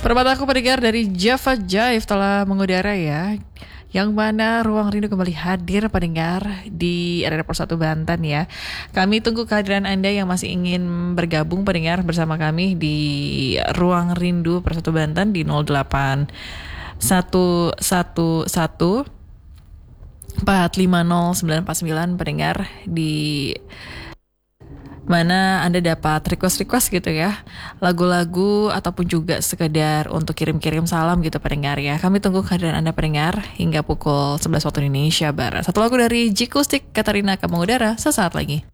Permata aku pendengar dari Java Jive telah mengudara ya. Yang mana Ruang Rindu kembali hadir pendengar di Arena Persatu Banten ya. Kami tunggu kehadiran Anda yang masih ingin bergabung pendengar bersama kami di Ruang Rindu Persatu Banten di 08 111 450 949 pendengar, di mana Anda dapat request gitu ya, lagu-lagu ataupun juga sekedar untuk kirim-kirim salam gitu pendengar ya. Kami tunggu kehadiran Anda pendengar hingga pukul 11 waktu Indonesia Barat. Satu lagu dari Jikustik Katarina akan mengudara sesaat lagi.